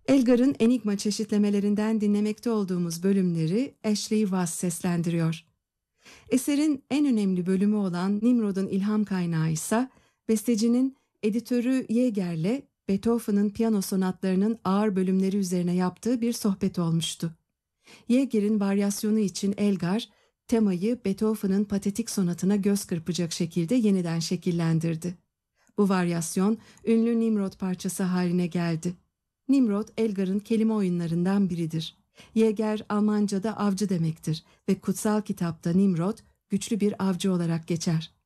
Elgar'ın Enigma çeşitlemelerinden dinlemekte olduğumuz bölümleri Ashley Vaz seslendiriyor. Eserin en önemli bölümü olan Nimrod'un ilham kaynağı ise bestecinin editörü Yeager'le Beethoven'ın piyano sonatlarının ağır bölümleri üzerine yaptığı bir sohbet olmuştu. Yeager'in varyasyonu için Elgar, temayı Beethoven'ın patetik sonatına göz kırpacak şekilde yeniden şekillendirdi. Bu varyasyon ünlü Nimrod parçası haline geldi. Nimrod, Elgar'ın kelime oyunlarından biridir. Yeager, Almanca'da avcı demektir ve kutsal kitapta Nimrod, güçlü bir avcı olarak geçer.